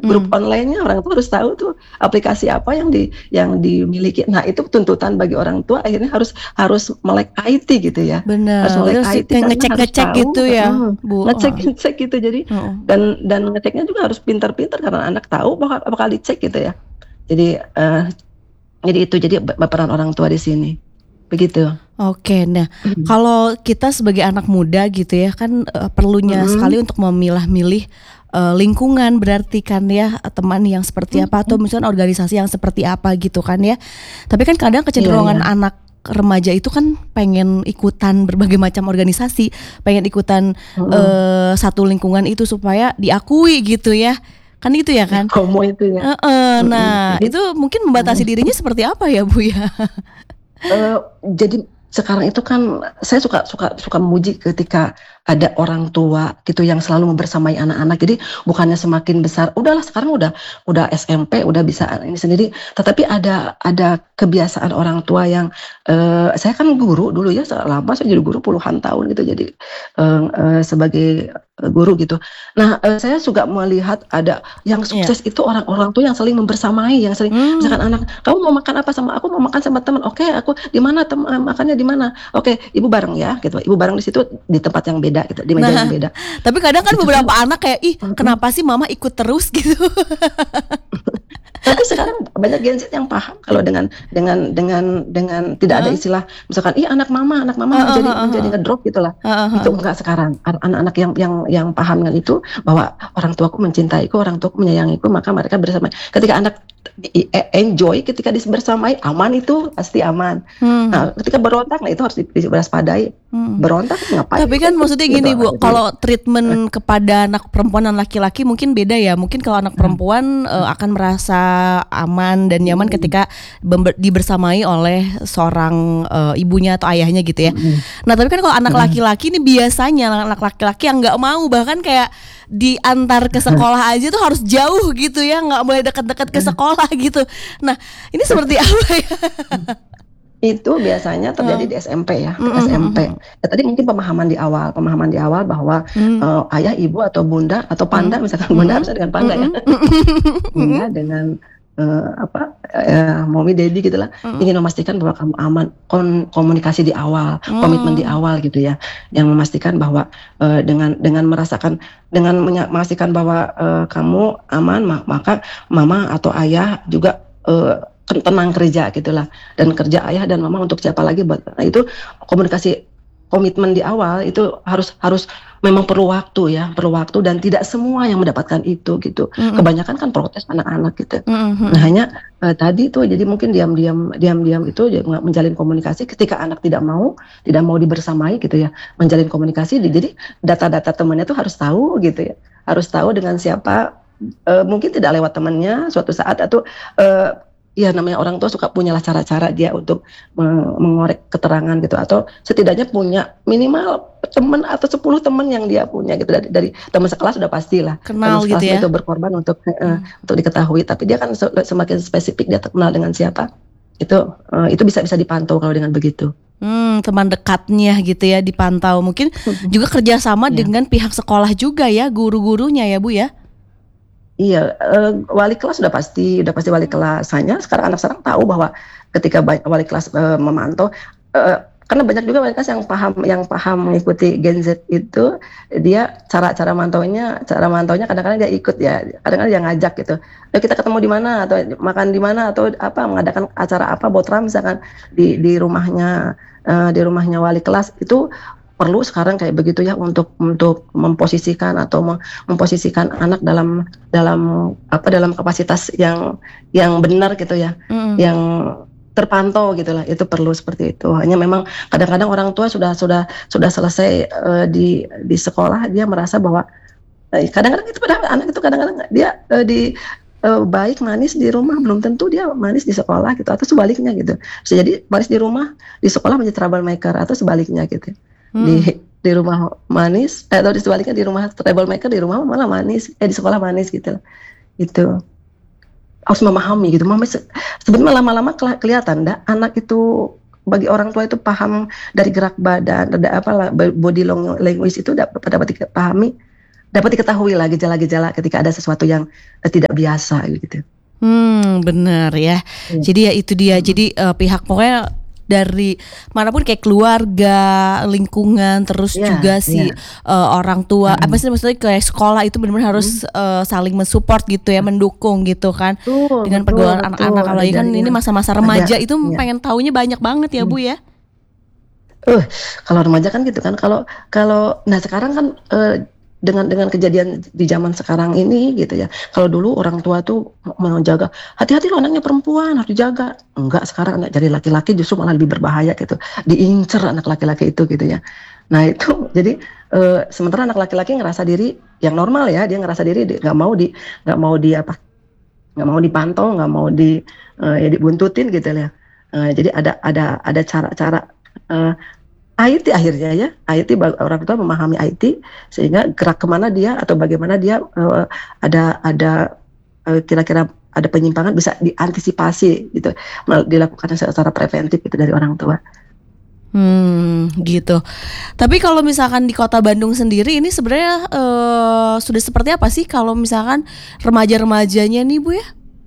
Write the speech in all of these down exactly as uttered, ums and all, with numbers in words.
grup Hmm. online-nya orang tua harus tahu tuh aplikasi apa yang di yang dimiliki. Nah, itu tuntutan bagi orang tua akhirnya harus harus melek I T gitu ya. Harus Bener, melek terus I T kayak karena harus ngecek-ngecek gitu tahu ya, heeh, Bu? Heeh. ngecek-ngecek gitu. Jadi Heeh. dan dan ngeceknya juga harus pintar-pintar karena anak tahu bakal bakal dicek gitu ya. Jadi, eee, jadi itu jadi be peran orang tua di sini, begitu. Oke, nah Mhm. kalau kita sebagai anak muda gitu ya kan, eee, perlunya sekali Mhm. untuk memilah-milih, eee, lingkungan berarti kan ya, teman yang seperti apa atau Mhm. misalnya organisasi yang seperti apa gitu kan ya. Tapi kan kadang Iya kecenderungan iya. anak remaja itu kan pengen ikutan berbagai macam organisasi, pengen ikutan, Mhm. eee, satu lingkungan itu supaya diakui gitu ya, kan itu ya kan? FOMO itu ya? Heeh, Mhm, nah jadi itu mungkin membatasi mhm. dirinya seperti apa ya, Bu, ya? Eee, jadi sekarang itu kan saya suka suka suka memuji ketika ada orang tua gitu yang selalu membersamai anak-anak. Jadi bukannya semakin besar, udahlah sekarang udah udah S M P udah bisa ini sendiri, tetapi ada ada kebiasaan orang tua yang, eee, saya kan guru dulu ya, se lama saya jadi guru puluhan tahun gitu jadi, eee eee, sebagai, eee, guru gitu. Nah, eee, saya suka melihat ada yang Iya. sukses itu orang-orang tua yang saling membersamai, yang sering Mmm. misalkan anak, "Kamu mau makan apa sama aku mau makan sama temen," "Oke aku di mana tem eee, makannya di mana?" "Oke ibu bareng ya," gitu. Ibu bareng di situ di tempat yang beda gitu, di meja yang Nah, beda. tapi kadang kan Itu kan beberapa anak kayak, "Ih mhm. kenapa sih mama ikut terus?" Gitu. Tapi sekarang banyak Gen Z yang paham kalau dengan dengan dengan dengan tidak ada Heeh. istilah misalkan, "Ih anak mama anak mama Heeh menjadi heeh menjadi heeh. ngedrop," gitulah. Heeh Itu heeh. enggak sekarang. An anak-anak yang yang yang paham dengan itu bahwa orang tuaku mencintaiku, orang tuaku menyayangiku, maka mereka bersama. Ketika anak i e enjoy ketika dis bersamai, aman itu, pasti aman. Hmm. Nah, ketika berontak, nah itu harus di diwaspadai. Mhm. Berontak, "Ngapain Tapi kau kan ikut?" maksudnya Gitu. gini, Nah Bu, jadi kalau eh. treatment kepada anak perempuan dan laki-laki mungkin beda ya. Mungkin kalau anak Mmm. perempuan, eee, Mmm. akan merasa aman dan nyaman Mhm. ketika bember dibersamai oleh seorang, eee, ibunya atau ayahnya gitu ya. Mhm. Nah tapi kan kalau anak Mhm. laki-laki nih biasanya anak laki-laki yang nggak mau bahkan kayak diantar ke sekolah aja tuh harus jauh gitu ya, nggak boleh deket-deket ke sekolah gitu. Nah ini seperti apa ya? Mmm. Itu biasanya terjadi Heeh. di S M P ya, Mhm mhm S M P. mhm. Ya tadi mungkin pemahaman di awal pemahaman di awal bahwa, Mmm. eee, ayah, ibu, atau bunda, atau panda Mhm, misalkan bunda mhm, harusnya dengan panda ya. mhm, Bunda mhm. dengan, eee, apa, eee, mommy, daddy gitulah, Mhm. ingin memastikan bahwa kamu aman, kon komunikasi di awal, komitmen di Mmm. awal gitu ya. Yang memastikan bahwa, eee, dengan dengan merasakan dengan menya memastikan bahwa, eee, kamu aman ma maka mama atau ayah juga, eee, ten tenang kerja gitulah. Dan kerja ayah dan mama untuk siapa lagi buat nah itu komunikasi komitmen di awal itu harus harus memang perlu waktu ya, perlu waktu dan tidak semua yang mendapatkan itu gitu. Mhm. Kebanyakan kan protes anak-anak gitu. Mhm Nah mhm. hanya, eee, tadi tuh jadi mungkin diam-diam diam-diam itu ja me menjalin komunikasi ketika anak tidak mau tidak mau dibersamai gitu ya, menjalin komunikasi di jadi data-data temannya tuh harus tahu gitu ya, harus tahu dengan siapa, eee, mungkin tidak lewat temannya suatu saat atau, eee, ya namanya orang tua suka punyalah cara-cara dia untuk me mengorek keterangan gitu atau setidaknya punya minimal temen atau sepuluh temen yang dia punya gitu dari dari teman sekelas udah pastilah, teman Kenal gitu sekelas mah ya? itu berkorban untuk heeh, Mmm. untuk diketahui. Tapi dia kan se semakin spesifik dia kenal dengan siapa, itu, eee, itu bisa bisa dipantau kalau dengan begitu. Mmm, teman dekatnya gitu ya dipantau. Mungkin Mhm. juga kerjasama Iya. dengan pihak sekolah juga ya, guru-gurunya ya, Bu, ya? Iya, eee, wali kelas udah pasti udah pasti wali kelas. Hanya sekarang anak sekarang tahu bahwa ketika ba wali kelas, eee, memantau, eee, karena banyak juga wali kelas yang paham yang paham mengikuti Gen Z itu, dia cara cara mantaunya cara mantaunya kadang-kadang dia ikut ya, kadang-kadang dia ngajak gitu, "Ayo kita ketemu di mana?" Atau makan di mana, atau apa, mengadakan acara apa, botram misalkan di di rumahnya, eee, di rumahnya wali kelas. Itu perlu sekarang kayak begitu ya untuk untuk memposisikan atau me memposisikan anak dalam dalam apa, dalam kapasitas yang yang benar gitu ya, Mhm. yang terpantau gitulah, itu perlu seperti itu. Hanya memang kadang-kadang orang tua sudah sudah sudah selesai, eee, di di sekolah dia merasa bahwa eee, kadang-kadang itu padahal anak itu kadang-kadang dia, eee, di eee, baik manis di rumah belum tentu dia manis di sekolah gitu atau sebaliknya gitu. Bisa jadi manis di rumah, di sekolah menjadi troublemaker atau sebaliknya gitu. Di Mhm. di rumah manis eh, atau di sebaliknya di rumah troublemaker, di rumah malah manis, eh, di sekolah manis gitu, itu. Harus memahami gitu, mama se sebenarnya lama-lama kela kelihatan da anak itu bagi orang tua itu paham dari gerak badan, ada apalah, ba body long language itu dap dapat dipahami, dapat diketahui lah gejala-gejala ketika ada sesuatu yang eh, tidak biasa gitu. Hmm, benar ya. Iya. Jadi ya itu dia. Hmm. Jadi eh, pihak pokoknya dari manapun kayak keluarga, lingkungan, terus Iya, juga si iya. eh, orang tua, Hmm. apa sih maksudnya kayak sekolah itu benar-benar harus eh, saling mensupport gitu ya, mendukung gitu kan. Betul, Dengan betul, pergaulan betul. anak-anak, Ada apalagi kan ini jaringan. masa-masa Ada, remaja itu iya. pengen taunya banyak banget ya Hmm. Bu ya. Uh, kalau remaja kan gitu kan. Kalau kalau nah sekarang kan eh, dengan dengan kejadian di zaman sekarang ini gitu ya. Kalau dulu orang tua tuh menjaga, hati-hati loh anaknya perempuan harus dijaga. Enggak, sekarang anak jadi laki-laki justru malah lebih berbahaya gitu. Diincer anak laki-laki itu gitu ya. Nah itu jadi eh, sementara anak laki-laki ngerasa diri yang normal ya, dia ngerasa diri di- nggak mau di nggak mau di apa nggak mau dipantau, nggak mau di eh, ya dibuntutin gitu ya. Eh, jadi ada ada ada cara-cara eh, I T akhirnya ya, I T ba- orang tua memahami I T sehingga gerak kemana dia atau bagaimana dia eh, ada ada eh, kira-kira ada penyimpangan bisa diantisipasi gitu, Mal- dilakukan secara preventif itu dari orang tua. Hmm, gitu. Tapi kalau misalkan di Kota Bandung sendiri ini sebenarnya eh, sudah seperti apa sih kalau misalkan remaja-remajanya nih Bu ya?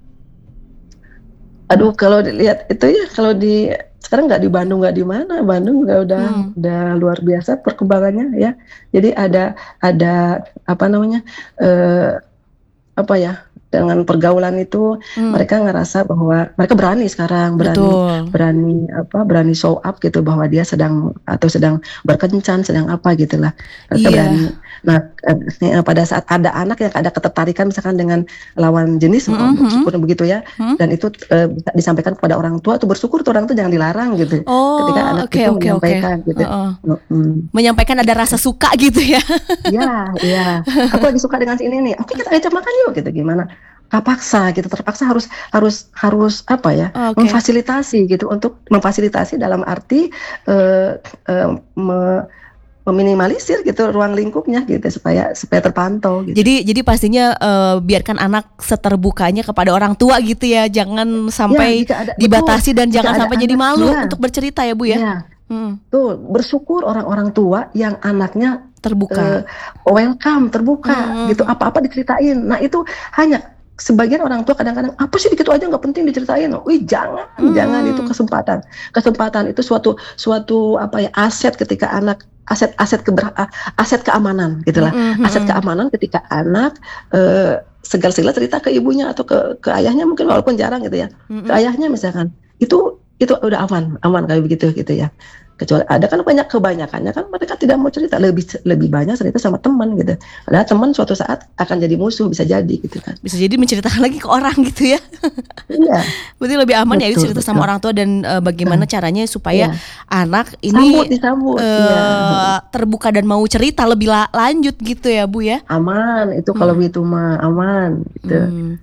Aduh, kalau dilihat itu ya, kalau di sekarang nggak di Bandung nggak di mana, Bandung nggak udah Hmm. udah luar biasa perkembangannya ya. Jadi ada ada apa namanya eh, apa ya dengan pergaulan itu Hmm. mereka ngerasa bahwa mereka berani sekarang berani Betul. berani apa berani show up gitu bahwa dia sedang atau sedang berkencan sedang apa gitulah mereka Iya. berani. Nah eh, pada saat ada anak yang ada ketertarikan misalkan dengan lawan jenis, Mm-mm, meskipun begitu ya, Hmm. dan itu eh, bisa disampaikan kepada orang tua tuh bersyukur tuh orang tuh jangan dilarang gitu ketika Oh, anak oke itu oke oke. menyampaikan gitu. Heeh. Mm-mm. Menyampaikan ada rasa suka gitu ya. Ya, ya. Aku lagi suka dengan si ini nih. Oke, kita ajak makan yuk gitu. Gimana? Gak paksa gitu, terpaksa harus harus harus apa ya? Oke. Memfasilitasi gitu, untuk memfasilitasi dalam arti eh, eh, me- meminimalisir gitu ruang lingkupnya gitu supaya supaya terpantau gitu. Jadi jadi pastinya eh, biarkan anak seterbukanya kepada orang tua gitu ya. Jangan sampai jika ada- dibatasi betul. dan Jika jangan ada sampai jadi anak, malu ya. untuk bercerita ya Bu ya. Ya, Hmm, tuh bersyukur orang-orang tua yang anaknya terbuka. eh, welcome, terbuka Hmm. gitu, apa-apa diceritain. Nah itu hanya sebagian orang tua kadang-kadang apa sih gitu aja nggak penting diceritain. Wih jangan, Hmm. jangan, itu kesempatan, kesempatan itu suatu suatu apa ya aset ketika anak aset aset keber, aset keamanan gitulah, Mm-mm, aset mm-mm. keamanan ketika anak eh, segar-segar cerita ke ibunya atau ke ke ayahnya mungkin walaupun jarang gitu ya, Mm-mm. ke ayahnya misalkan itu itu udah aman aman kayak begitu gitu ya. Kecuali ada kan banyak kebanyakannya kan mereka tidak mau cerita, lebih lebih banyak cerita sama teman gitu. Padahal teman suatu saat akan jadi musuh, bisa jadi gitu kan. Bisa jadi menceritakan lagi ke orang gitu ya. Iya. Berarti lebih aman ya Betul, cerita sama betul. orang tua dan eh, bagaimana caranya supaya Iya. anak Sambut, ini disambut. eh, Iya. terbuka dan mau cerita lebih la- lanjut gitu ya Bu ya. Aman itu kalau Hmm. itu mah aman gitu. Hmm.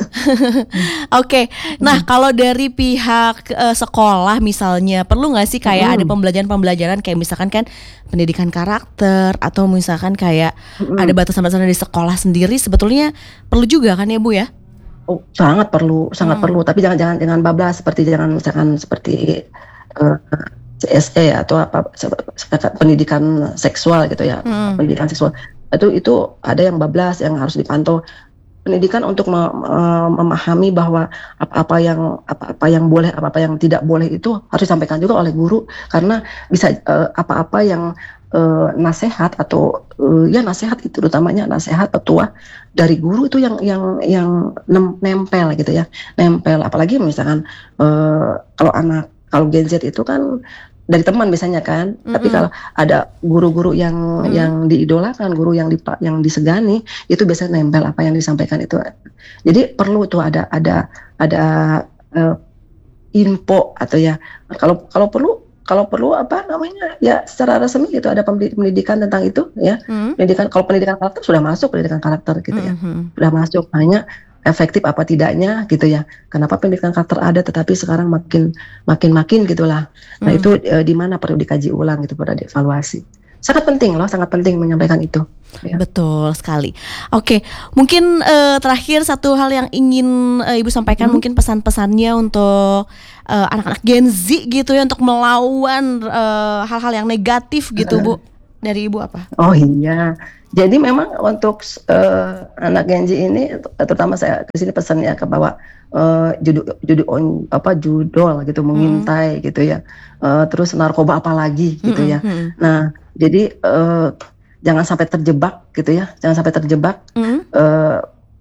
Oke, nah kalau dari pihak eh, sekolah misalnya perlu nggak sih kayak Mm. ada pembelajaran-pembelajaran kayak misalkan kan pendidikan karakter atau misalkan kayak Mm-mm. ada batasan-batasan di sekolah sendiri sebetulnya perlu juga kan ya Bu ya? Oh, sangat perlu, sangat Hmm. perlu. Tapi jangan jangan jangan bablas seperti jangan misalkan seperti eh, C S E atau apa se- se- pendidikan seksual gitu ya, Hmm. pendidikan seksual itu itu ada yang bablas yang harus dipantau. Pendidikan untuk me- me- memahami bahwa apa-apa yang apa-apa yang boleh, apa-apa yang tidak boleh itu harus disampaikan juga oleh guru, karena bisa eh, apa-apa yang eh, nasihat atau eh, ya nasihat itu utamanya nasihat petua dari guru itu yang yang yang nem- nempel gitu ya, nempel. Apalagi misalkan eh, kalau anak kalau Gen Z itu kan dari teman biasanya kan, tapi Mm-mm. kalau ada guru-guru yang Mm. yang diidolakan, guru yang dipa, yang disegani, itu biasanya nempel apa yang disampaikan itu. Jadi perlu tuh ada ada ada eh, info atau ya kalau kalau perlu kalau perlu apa namanya ya secara resmi gitu ada pemdi- pendidikan tentang itu ya. Hmm. Pendidikan kalau pendidikan karakter sudah masuk, pendidikan karakter gitu ya. Mhm. Sudah masuk, hanya efektif apa tidaknya gitu ya. Kenapa pendidikan karakter ada tetapi sekarang makin makin makin gitulah. Nah, Hmm. itu eh, di mana perlu dikaji ulang gitu, perlu dievaluasi. Sangat penting loh, sangat penting menyampaikan itu. Ya. Betul sekali. Oke, mungkin eh, terakhir satu hal yang ingin eh, Ibu sampaikan, Hmm. mungkin pesan-pesannya untuk eh, anak-anak Gen Z gitu ya untuk melawan eh, hal-hal yang negatif gitu Bu. Dari Ibu apa? Oh iya, Jadi memang untuk eh, anak Gen Z ini, terutama saya ke sini pesannya ke bahwa eh, judul judul on apa judul gitu, Mm-mm. mengintai gitu ya. Eh, terus narkoba apalagi gitu Mm-mm, ya. mm-mm, Nah, jadi eh, jangan sampai terjebak gitu ya. Jangan sampai terjebak. mm-mm, eh,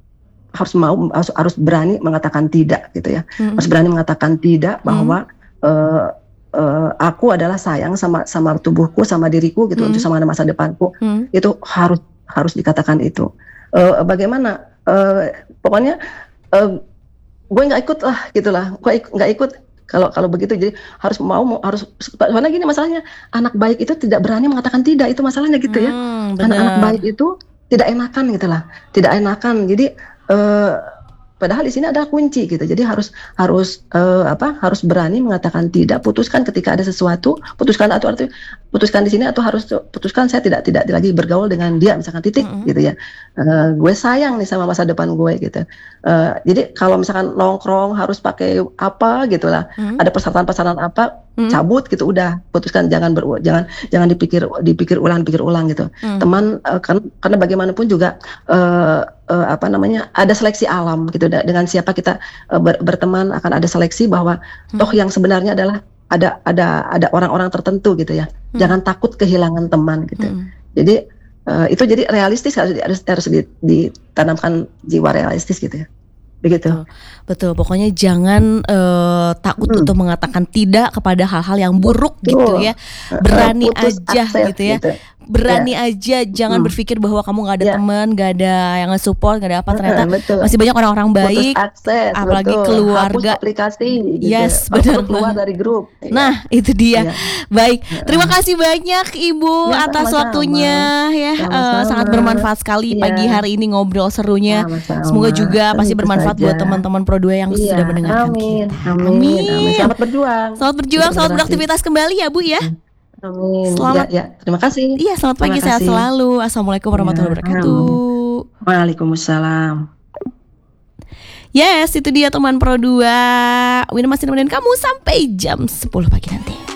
harus mau harus harus berani mengatakan tidak gitu ya. mm-mm, Harus berani mengatakan tidak mm-mm, bahwa eh, eh, aku adalah sayang sama sama tubuhku, sama diriku gitu, untuk mm-mm, sama masa depanku. mm-mm, Itu harus harus dikatakan itu. Eh, bagaimana? Eh, pokoknya eh, gue nggak ikut lah gitulah. Gue ik- nggak ikut kalau kalau begitu. Jadi harus mau, mau harus, karena gini masalahnya, anak baik itu tidak berani mengatakan tidak, itu masalahnya gitu ya. mm, Anak-anak bener. baik itu tidak enakan gitulah, tidak enakan. Jadi eh, padahal di sini ada kunci gitu. Jadi harus harus eh, apa? Harus berani mengatakan tidak. Putuskan ketika ada sesuatu. Putuskan atau arti putuskan di sini, atau harus putuskan saya tidak tidak lagi bergaul dengan dia, misalkan titik Mm-mm, gitu ya. Eh, gue sayang nih sama masa depan gue gitu. Eh, jadi kalau misalkan nongkrong harus pakai apa gitulah, mm-mm, ada persyaratan-persyaratan apa, mm-mm, cabut gitu udah. Putuskan, jangan ber jangan jangan dipikir dipikir ulang pikir ulang gitu. mm. Teman eh, kan karena bagaimanapun juga eh, eh, apa namanya, ada seleksi alam gitu. Da- dengan siapa kita eh, ber- berteman, akan ada seleksi bahwa toh yang sebenarnya adalah ada ada ada orang-orang tertentu gitu ya. Hmm. Jangan takut kehilangan teman gitu. Mm-mm. Jadi eh, itu jadi realistis, harus harus, harus di- ditanamkan jiwa realistis gitu ya. Begitu. Betul, betul. Pokoknya jangan eh, takut Hmm. untuk mengatakan tidak kepada hal-hal yang buruk Betul. gitu ya. Eh, Berani putus aja akses gitu ya. gitu. Berani aja, jangan Hmm. berpikir bahwa kamu nggak ada Ya. teman, nggak ada yang nge-support, nggak ada apa. Eh, Ternyata betul. masih banyak orang-orang Putus baik, akses, apalagi betul. keluarga. Hapus aplikasi gitu. Yes, Atau benar keluar banget. dari grup. Iya. Nah, itu dia. Iya. Baik, terima kasih banyak Ibu Ya, atas sama-sama. waktunya ya. Eh, Sama-sama. sangat bermanfaat sekali Iya. pagi hari ini ngobrol serunya. Sama-sama. Semoga juga pasti Tentu bermanfaat saja. buat teman-teman Pro dua yang Iya, sudah mendengarkan amin, kita. amin, amin. Selamat berjuang. Selamat berjuang, Untuk selamat generasi. beraktivitas kembali ya Bu ya. Amin. Selamat. Ya, ya. Terima kasih. Iya, selamat Terima pagi, sehat kasih. selalu. Assalamualaikum warahmatullahi Ya, wabarakatuh. Waalaikumsalam. Yes, itu dia teman Pro dua. Wina masih nemenin kamu sampai jam sepuluh pagi nanti.